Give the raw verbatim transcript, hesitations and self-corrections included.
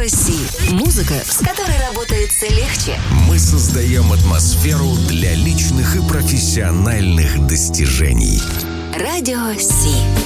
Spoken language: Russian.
Радио Си. Музыка, с которой работается легче. Мы создаем атмосферу для личных и профессиональных достижений. Радио Си.